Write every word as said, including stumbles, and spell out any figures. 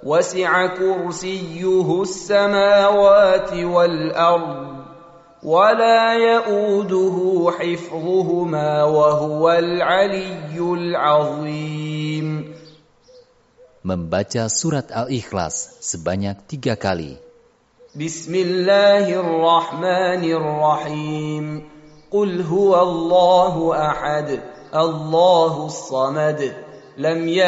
وسع كرسيه السماوات والأرض ولا يؤوده حفظهما وهو العلي العظيم. Membaca surat Al-Ikhlas sebanyak tiga kali. Bismillahirrahmanirrahim. Qul huwallahu ahad, Allahus samad, lam